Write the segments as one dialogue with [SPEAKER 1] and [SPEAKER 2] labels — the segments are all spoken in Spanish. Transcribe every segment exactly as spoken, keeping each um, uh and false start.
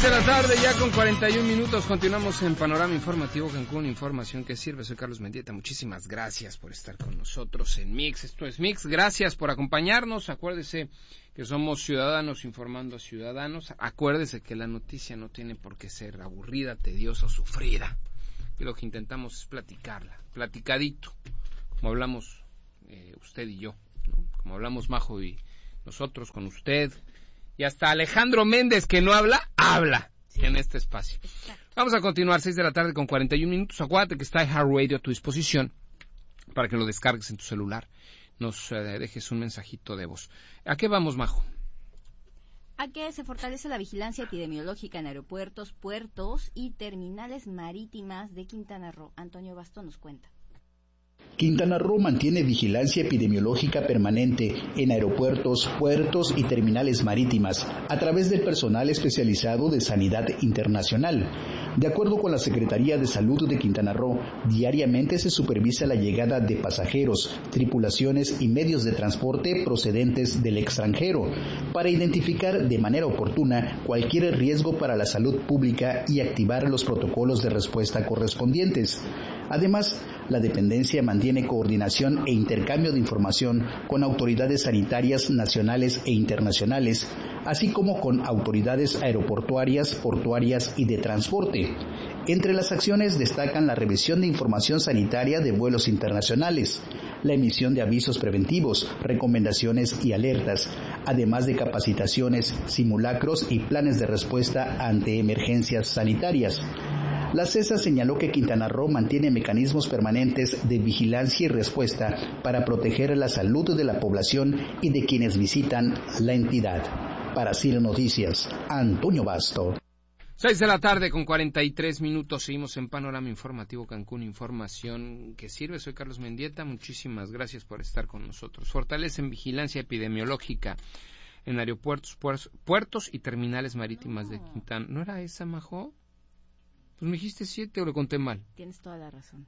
[SPEAKER 1] de la tarde, ya con cuarenta y un minutos, continuamos en Panorama Informativo Cancún, información que sirve. Soy Carlos Mendieta, muchísimas gracias por estar con nosotros en Mix. Esto es Mix, gracias por acompañarnos. Acuérdese que somos ciudadanos informando a ciudadanos. Acuérdese que la noticia no tiene por qué ser aburrida, tediosa o sufrida. Y lo que intentamos es platicarla, platicadito, como hablamos eh, usted y yo, ¿no? Como hablamos Majo y nosotros con usted. Y hasta Alejandro Méndez, que no habla, habla sí. En este espacio. Exacto. Vamos a continuar, seis de la tarde con cuarenta y un minutos. Acuérdate que está iHeartRadio a tu disposición para que lo descargues en tu celular. Nos eh, dejes un mensajito de voz. ¿A qué vamos, Majo?
[SPEAKER 2] A que se fortalece la vigilancia epidemiológica en aeropuertos, puertos y terminales marítimas de Quintana Roo. Antonio Basto nos cuenta.
[SPEAKER 3] Quintana Roo mantiene vigilancia epidemiológica permanente en aeropuertos, puertos y terminales marítimas a través del personal especializado de Sanidad Internacional. De acuerdo con la Secretaría de Salud de Quintana Roo, diariamente se supervisa la llegada de pasajeros, tripulaciones y medios de transporte procedentes del extranjero para identificar de manera oportuna cualquier riesgo para la salud pública y activar los protocolos de respuesta correspondientes. Además, la dependencia mantiene coordinación e intercambio de información con autoridades sanitarias nacionales e internacionales, así como con autoridades aeroportuarias, portuarias y de transporte. Entre las acciones destacan la revisión de información sanitaria de vuelos internacionales, la emisión de avisos preventivos, recomendaciones y alertas, además de capacitaciones, simulacros y planes de respuesta ante emergencias sanitarias. La CESA señaló que Quintana Roo mantiene mecanismos permanentes de vigilancia y respuesta para proteger la salud de la población y de quienes visitan la entidad. Para Ciro Noticias, Antonio Basto.
[SPEAKER 1] Seis de la tarde con cuarenta y tres minutos, seguimos en Panorama Informativo Cancún, información que sirve. Soy Carlos Mendieta, muchísimas gracias por estar con nosotros. Fortalecen vigilancia epidemiológica en aeropuertos, puertos y terminales marítimas de Quintana. ¿No era esa, Majo? Pues me dijiste siete o lo conté mal.
[SPEAKER 2] Tienes toda la razón.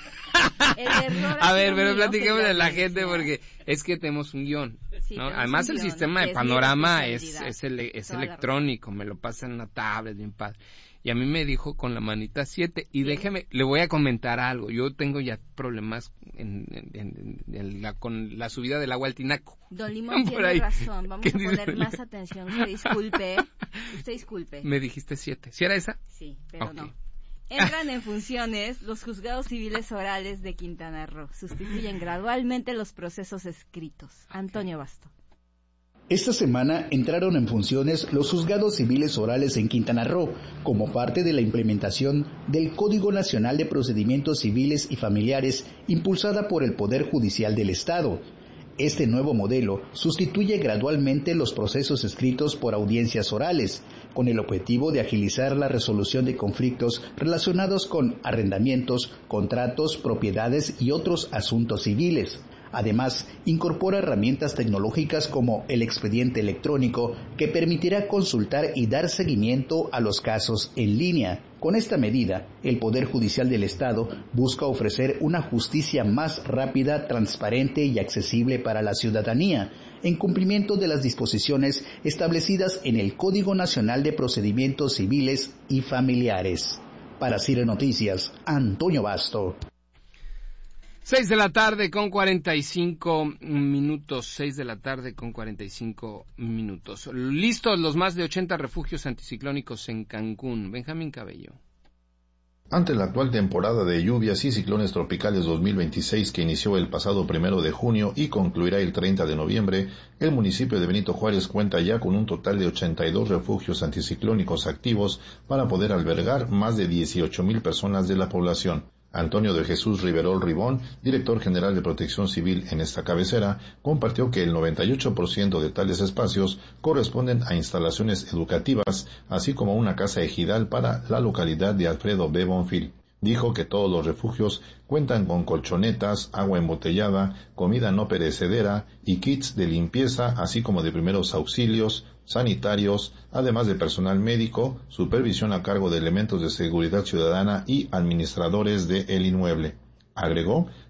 [SPEAKER 1] A ver, pero platiquemos de la gente porque es que tenemos un guión, sí, ¿no? Además el guión, sistema de Panorama es es, ele, es electrónico, me lo pasa en una tablet bien padre. Y a mí me dijo con la manita siete y sí. Déjeme, le voy a comentar algo. Yo tengo ya problemas en, en, en, en la, con la subida del agua al tinaco.
[SPEAKER 2] Don Limón tiene ahí. razón, vamos a poner dice? más atención. Usted disculpe, usted disculpe.
[SPEAKER 1] Me dijiste siete, ¿sí era esa?
[SPEAKER 2] Sí, pero okay. no. Entran en funciones los juzgados civiles orales de Quintana Roo. Sustituyen gradualmente los procesos escritos. Antonio Basto.
[SPEAKER 3] Esta semana entraron en funciones los juzgados civiles orales en Quintana Roo, como parte de la implementación del Código Nacional de Procedimientos Civiles y Familiares, impulsada por el Poder Judicial del Estado. Este nuevo modelo sustituye gradualmente los procesos escritos por audiencias orales, con el objetivo de agilizar la resolución de conflictos relacionados con arrendamientos, contratos, propiedades y otros asuntos civiles. Además, incorpora herramientas tecnológicas como el expediente electrónico que permitirá consultar y dar seguimiento a los casos en línea. Con esta medida, el Poder Judicial del Estado busca ofrecer una justicia más rápida, transparente y accesible para la ciudadanía, en cumplimiento de las disposiciones establecidas en el Código Nacional de Procedimientos Civiles y Familiares. Para Ciro Noticias, Antonio Basto.
[SPEAKER 1] Seis de la tarde con cuarenta y cinco minutos, seis de la tarde con cuarenta y cinco minutos. Listos los más de ochenta refugios anticiclónicos en Cancún. Benjamín Cabello.
[SPEAKER 4] Ante la actual temporada de lluvias y ciclones tropicales dos mil veintiséis que inició el pasado primero de junio y concluirá el treinta de noviembre, el municipio de Benito Juárez cuenta ya con un total de ochenta y dos refugios anticiclónicos activos para poder albergar más de dieciocho mil personas de la población. Antonio de Jesús Riverol Ribón, director general de Protección Civil en esta cabecera, compartió que el noventa y ocho por ciento de tales espacios corresponden a instalaciones educativas, así como una casa ejidal para la localidad de Alfredo B. Bonfil. Dijo que todos los refugios cuentan con colchonetas, agua embotellada, comida no perecedera y kits de limpieza, así como de primeros auxilios, sanitarios, además de personal médico, supervisión a cargo de elementos de seguridad ciudadana y administradores del inmueble. Agregó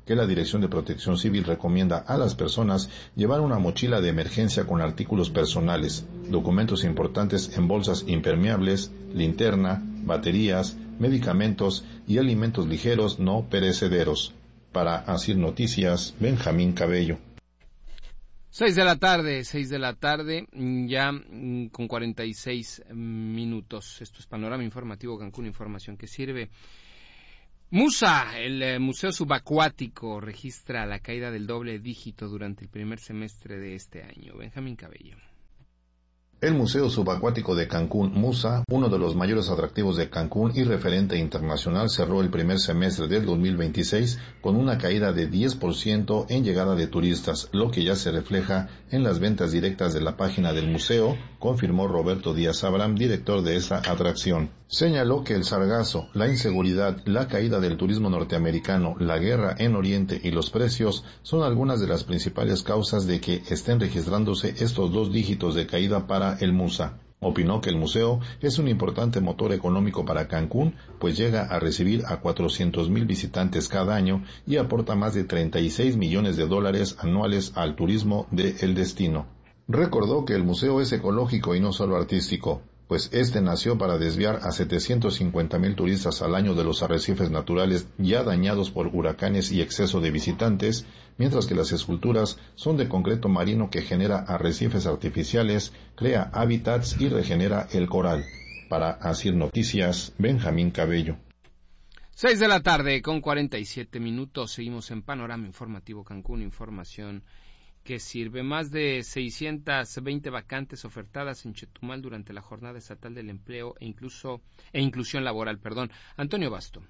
[SPEAKER 4] que la Dirección de Protección Civil recomienda a las personas llevar una mochila de emergencia con artículos personales, documentos importantes en bolsas impermeables, linterna, baterías, medicamentos y alimentos ligeros no perecederos. Para Asir Noticias, Benjamín Cabello.
[SPEAKER 1] Seis de la tarde, seis de la tarde, ya con cuarenta y seis minutos. Esto es Panorama Informativo Cancún, información que sirve. Musa, el eh, Museo Subacuático, registra la caída del doble dígito durante el primer semestre de este año. Benjamín Cabello.
[SPEAKER 4] El Museo Subacuático de Cancún, Musa, uno de los mayores atractivos de Cancún y referente internacional, cerró el primer semestre del dos mil veintiséis con una caída de diez por ciento en llegada de turistas, lo que ya se refleja en las ventas directas de la página del museo, confirmó Roberto Díaz Abraham, director de esta atracción. Señaló que el sargazo, la inseguridad, la caída del turismo norteamericano, la guerra en Oriente y los precios son algunas de las principales causas de que estén registrándose estos dos dígitos de caída para el Musa. Opinó que el museo es un importante motor económico para Cancún, pues llega a recibir a cuatrocientos mil visitantes cada año y aporta más de treinta y seis millones de dólares anuales al turismo del destino. Recordó que el museo es ecológico y no solo artístico, pues este nació para desviar a setecientos cincuenta mil turistas al año de los arrecifes naturales ya dañados por huracanes y exceso de visitantes, mientras que las esculturas son de concreto marino que genera arrecifes artificiales, crea hábitats y regenera el coral. Para Asir Noticias, Benjamín Cabello.
[SPEAKER 1] Seis de la tarde con cuarenta y siete minutos, seguimos en Panorama Informativo Cancún, información que sirve. Más de seiscientas veinte vacantes ofertadas en Chetumal durante la Jornada Estatal del Empleo e incluso e Inclusión Laboral, perdón. Antonio Basto.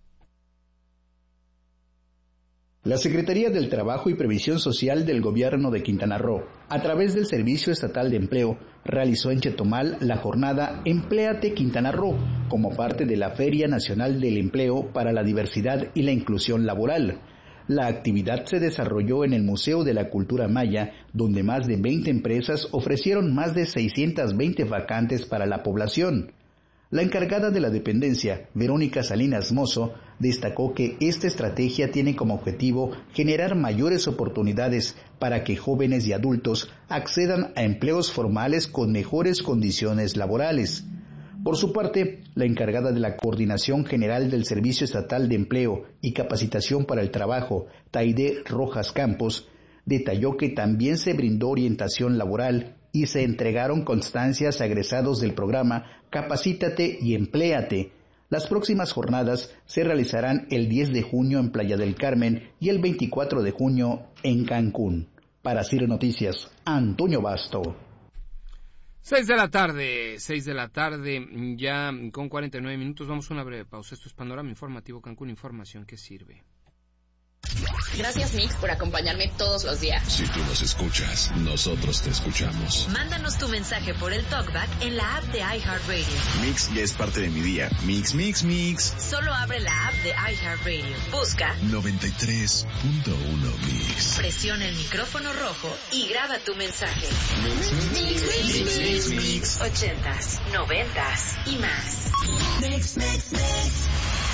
[SPEAKER 3] La Secretaría del Trabajo y Previsión Social del Gobierno de Quintana Roo, a través del Servicio Estatal de Empleo, realizó en Chetumal la jornada Empléate Quintana Roo, como parte de la Feria Nacional del Empleo para la Diversidad y la Inclusión Laboral. La actividad se desarrolló en el Museo de la Cultura Maya, donde más de veinte empresas ofrecieron más de seiscientas veinte vacantes para la población. La encargada de la dependencia, Verónica Salinas Mozo, destacó que esta estrategia tiene como objetivo generar mayores oportunidades para que jóvenes y adultos accedan a empleos formales con mejores condiciones laborales. Por su parte, la encargada de la Coordinación General del Servicio Estatal de Empleo y Capacitación para el Trabajo, Taide Rojas Campos, detalló que también se brindó orientación laboral y se entregaron constancias a egresados del programa Capacítate y Empléate. Las próximas jornadas se realizarán el diez de junio en Playa del Carmen y el veinticuatro de junio en Cancún. Para Ciro Noticias, Antonio Basto.
[SPEAKER 1] Seis de la tarde, seis de la tarde, ya con cuarenta y nueve minutos, vamos a una breve pausa. Esto es Panorama Informativo Cancún, información que sirve.
[SPEAKER 5] Gracias, Mix, por acompañarme todos los días.
[SPEAKER 6] Si tú nos escuchas, nosotros te escuchamos.
[SPEAKER 7] Mándanos tu mensaje por el TalkBack en la app de iHeartRadio.
[SPEAKER 6] Mix ya es parte de mi día. Mix, mix, mix.
[SPEAKER 7] Solo abre la app de iHeartRadio. Busca
[SPEAKER 6] noventa y tres punto uno Mix.
[SPEAKER 7] Presiona el micrófono rojo y graba tu mensaje.
[SPEAKER 6] Mix, mix, mix, mix, mix, mix.
[SPEAKER 7] Ochentas, noventas y más.
[SPEAKER 5] Mix, mix, mix.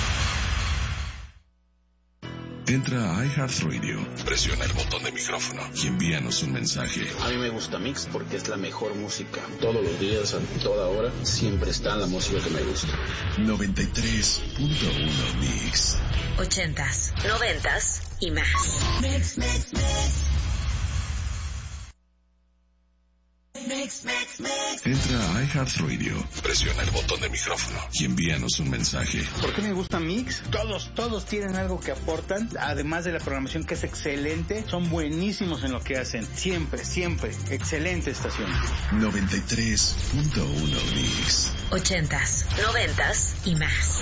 [SPEAKER 6] Entra a iHeartRadio, presiona el botón de micrófono y envíanos un mensaje.
[SPEAKER 8] A mí me gusta Mix porque es la mejor música. Todos los días, a toda hora, siempre está la música que me gusta.
[SPEAKER 6] noventa y tres punto uno Mix.
[SPEAKER 7] Ochentas, noventas y más.
[SPEAKER 5] Mix, mix, mix. Mix, mix, mix.
[SPEAKER 6] Entra a iHeartRadio, presiona el botón de micrófono y envíanos un mensaje.
[SPEAKER 9] ¿Por qué me gusta Mix? Todos, todos tienen algo que aportan, además de la programación que es excelente, son buenísimos en lo que hacen. Siempre, siempre, excelente estación.
[SPEAKER 6] noventa y tres punto uno Mix.
[SPEAKER 7] Ochentas, noventas y más.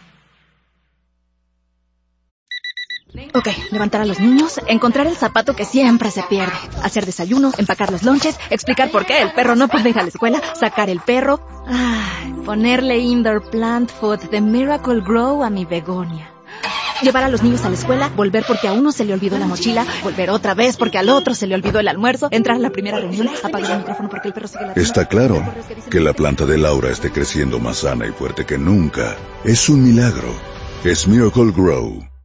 [SPEAKER 10] Ok, levantar a los niños, encontrar el zapato que siempre se pierde, hacer desayunos, empacar los lonches, explicar por qué el perro no puede ir a la escuela, sacar el perro, ay, ponerle indoor plant food de Miracle Grow a mi begonia. Llevar a los niños a la escuela, volver porque a uno se le olvidó la mochila, volver otra vez porque al otro se le olvidó el almuerzo, entrar a la primera reunión, apagar el micrófono porque el perro sigue la...
[SPEAKER 6] Está claro que la planta de Laura esté creciendo más sana y fuerte que nunca. Es un milagro. Es Miracle Grow.